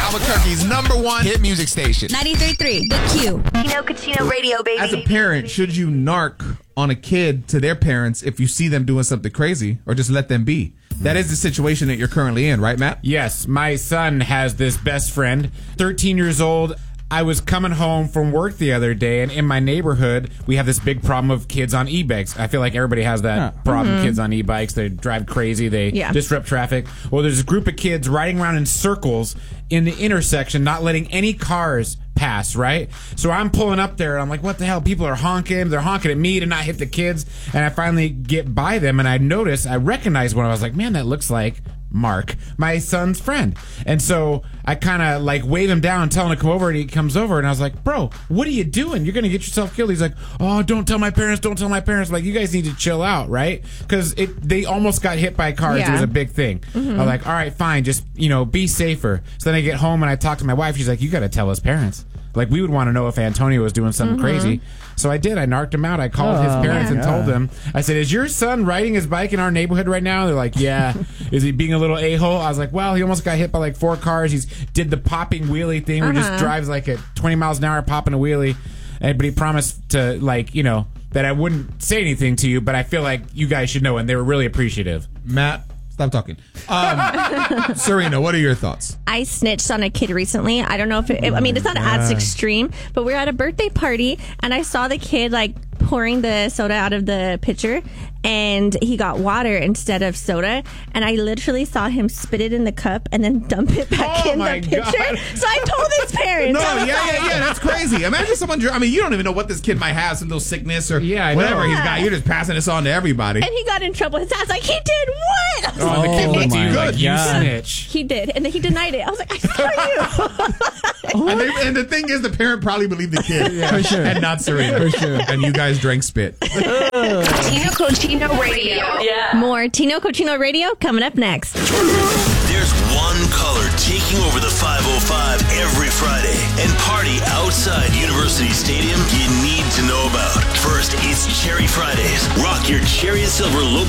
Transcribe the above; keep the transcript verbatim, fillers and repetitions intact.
Albuquerque's number one hit music station. ninety-three point three, The Q. Tino Cucino Radio, baby. As a parent, should you narc on a kid to their parents if you see them doing something crazy, or just let them be? That is the situation that you're currently in, right, Matt? Yes, my son has this best friend, thirteen years old. I was coming home from work the other day, and in my neighborhood, we have this big problem of kids on e-bikes. I feel like everybody has that Huh. problem. Mm-hmm. Kids on e-bikes, they drive crazy, they Yeah. disrupt traffic. Well, there's a group of kids riding around in circles in the intersection, not letting any cars pass, right? So I'm pulling up there, and I'm like, what the hell? People are honking. They're honking at me to not hit the kids. And I finally get by them, and I notice, I recognize one. I was like, man, that looks like Mark, my son's friend. And so I kind of like wave him down, tell him to come over, and he comes over, and I was like, bro, what are you doing? You're going to get yourself killed. He's like, oh, don't tell my parents, don't tell my parents. I'm like, you guys need to chill out, right? Because it they almost got hit by cars. Yeah. It was a big thing. Mm-hmm. I was like, all right, fine, just, you know, be safer. So then I get home, and I talk to my wife. She's like, you got to tell his parents. Like, we would want to know if Antonio was doing something Mm-hmm. crazy. So I did. I narked him out. I called his parents yeah. and told them. I said, is your son riding his bike in our neighborhood right now? They're like, yeah. Is he being a little a-hole? I was like, well, he almost got hit by like four cars. He's did the popping wheelie thing where he just Uh-huh. drives like at twenty miles an hour popping a wheelie. And, but he promised to, like, you know, that I wouldn't say anything to you, but I feel like you guys should know, and they were really appreciative. Matt, stop talking. Um, Serena, what are your thoughts? I snitched on a kid recently. I don't know if it, I mean, it's not as extreme, but we were at a birthday party and I saw the kid like pouring the soda out of the pitcher and he got water instead of soda. And I literally saw him spit it in the cup and then dump it back Oh in my the pitcher. God. So I told his parents. No, I yeah, was yeah, like- yeah. That's crazy. Imagine someone. dr- I mean, you don't even know what this kid might have, some little sickness or Yeah, I whatever know. he's got. You're just passing this on to everybody. And he got in trouble. His dad's like, he did what? I was Oh, like, the kid Oh looked at you my like, you God. snitch. he did. And then he denied it. I was like, I saw you. and, they, and the thing is, the parent probably believed the kid, For sure. and not Serena. For sure. And you guys drank spit. Tino Cucino Radio. Yeah. More Tino Cochino Radio coming up next. There's one caller taking over the five oh five every Friday and party outside University Stadium you need to know about. First, it's Cherry Fridays. Rock your cherry and silver low